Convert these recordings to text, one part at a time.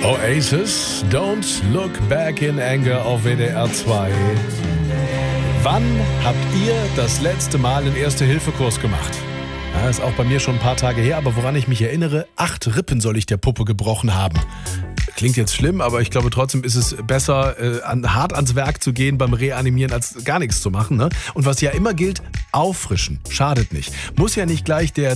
Oasis, Don't Look Back in Anger auf WDR 2. Wann habt ihr das letzte Mal einen Erste-Hilfe-Kurs gemacht? Ja, ist auch bei mir schon ein paar Tage her, aber woran ich mich erinnere, 8 Rippen soll ich der Puppe gebrochen haben. Klingt jetzt schlimm, aber ich glaube trotzdem ist es besser, hart ans Werk zu gehen beim Reanimieren, als gar nichts zu machen. Ne? Und was ja immer gilt, auffrischen. Schadet nicht. Muss ja nicht gleich der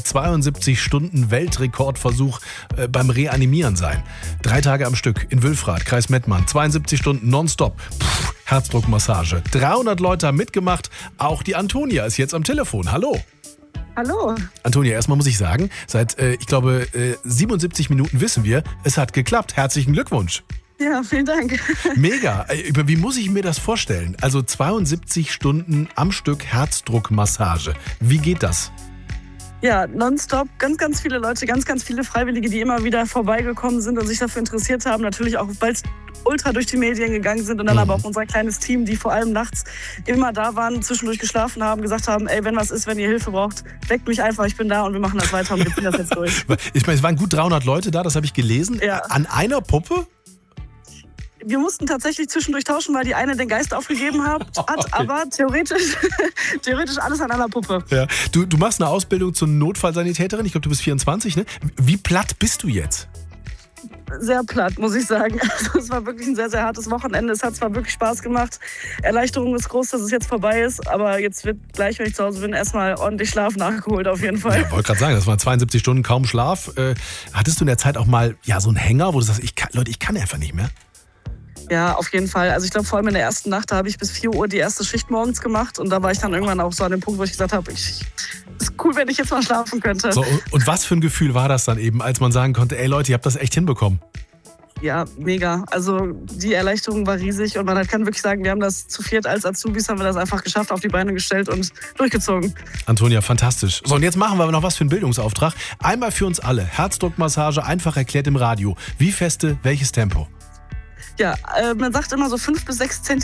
72-Stunden-Weltrekordversuch beim Reanimieren sein. 3 Tage am Stück in Wülfrath, Kreis Mettmann. 72 Stunden nonstop. Herzdruckmassage. 300 Leute haben mitgemacht. Auch die Antonia ist jetzt am Telefon. Hallo. Hallo. Antonia, erstmal muss ich sagen, seit, ich glaube, 77 Minuten wissen wir, es hat geklappt. Herzlichen Glückwunsch. Ja, vielen Dank. Mega. Wie muss ich mir das vorstellen? Also 72 Stunden am Stück Herzdruckmassage. Wie geht das? Ja, nonstop. Ganz viele Leute, ganz viele Freiwillige, die immer wieder vorbeigekommen sind und sich dafür interessiert haben. Natürlich auch, weil es ultra durch die Medien gegangen sind und dann aber auch unser kleines Team, die vor allem nachts immer da waren, zwischendurch geschlafen haben, gesagt haben, ey, wenn was ist, wenn ihr Hilfe braucht, weckt mich einfach, ich bin da und wir machen das weiter und wir ziehen das jetzt durch. Ich meine, es waren gut 300 Leute da, das habe ich gelesen. Ja. An einer Puppe? Wir mussten tatsächlich zwischendurch tauschen, weil die eine den Geist aufgegeben hat, okay. Aber theoretisch alles an einer Puppe. Ja. Du machst eine Ausbildung zur Notfallsanitäterin, ich glaube, du bist 24, ne? Wie platt bist du jetzt? Sehr platt, muss ich sagen. Also, es war wirklich ein sehr hartes Wochenende. Es hat zwar wirklich Spaß gemacht. Erleichterung ist groß, dass es jetzt vorbei ist. Aber jetzt wird gleich, wenn ich zu Hause bin, erstmal ordentlich Schlaf nachgeholt auf jeden Fall. Ja, wollte gerade sagen, das waren 72 Stunden kaum Schlaf. Hattest du in der Zeit auch mal so einen Hänger, wo du sagst, ich kann einfach nicht mehr? Ja, auf jeden Fall. Also ich glaube, vor allem in der ersten Nacht, da habe ich bis 4 Uhr die erste Schicht morgens gemacht. Und da war ich dann irgendwann auch so an dem Punkt, wo ich gesagt habe, ist cool, wenn ich jetzt mal schlafen könnte. So, und was für ein Gefühl war das dann eben, als man sagen konnte, ey Leute, ihr habt das echt hinbekommen? Ja, mega. Also die Erleichterung war riesig und man kann wirklich sagen, wir haben das zu viert als Azubis, haben wir das einfach geschafft, auf die Beine gestellt und durchgezogen. Antonia, fantastisch. So, und jetzt machen wir noch was für einen Bildungsauftrag. Einmal für uns alle. Herzdruckmassage, einfach erklärt im Radio. Wie feste, welches Tempo? Ja, man sagt immer so 5 bis 6 cm